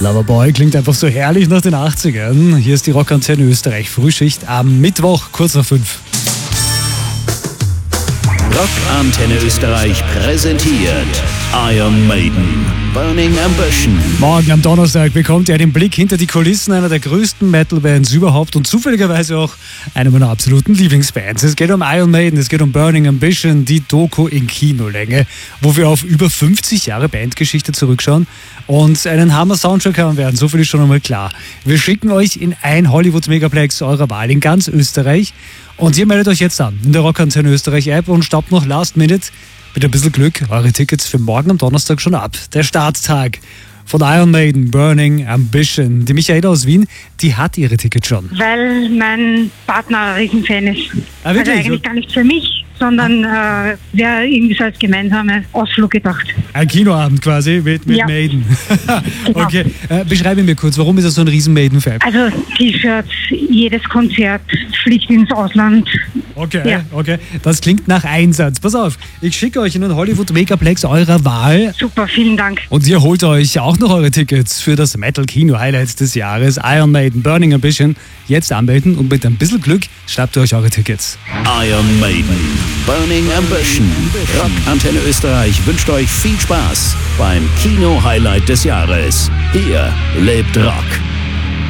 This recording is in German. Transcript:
Loverboy klingt einfach so herrlich nach den 80ern. Hier ist die Rockantenne Österreich Frühschicht am Mittwoch, kurz nach 5. Rockantenne Österreich präsentiert Iron Maiden, Burning Ambition. Morgen am Donnerstag bekommt ihr einen Blick hinter die Kulissen einer der größten Metal-Bands überhaupt und zufälligerweise auch einer meiner absoluten Lieblingsbands. Es geht um Iron Maiden, es geht um Burning Ambition, die Doku in Kinolänge, wo wir auf über 50 Jahre Bandgeschichte zurückschauen und einen Hammer-Soundtrack haben werden. So viel ist schon einmal klar. Wir schicken euch in ein Hollywood-Megaplex eurer Wahl in ganz Österreich. Und ihr meldet euch jetzt an in der Rockantenne Österreich App und staubt noch Last Minute mit ein bisschen Glück eure Tickets für morgen am Donnerstag schon ab. Der Starttag von Iron Maiden, Burning Ambition. Die Michaela aus Wien, die hat ihre Tickets schon. Weil mein Partner ein Riesenfan ist. Ah, wirklich? Also eigentlich gar nicht für mich, sondern wäre irgendwie so als gemeinsame Ausflug gedacht. Ein Kinoabend quasi mit Ja. Maiden. Genau. Okay, beschreibe mir kurz, warum ist er so ein riesen Maiden-Fan? Also T-Shirts, jedes Konzert, fliegt ins Ausland. Okay, Ja. okay. Das klingt nach Einsatz. Pass auf, ich schicke euch in den Hollywood Megaplex eurer Wahl. Super, vielen Dank. Und ihr holt euch auch noch eure Tickets für das Metal-Kino-Highlight des Jahres, Iron Maiden, Burning Ambition. Jetzt anmelden und mit ein bisschen Glück schnappt ihr euch eure Tickets. Iron Maiden, Burning Ambition. Rockantenne Österreich wünscht euch viel Spaß beim Kino-Highlight des Jahres. Hier lebt Rock.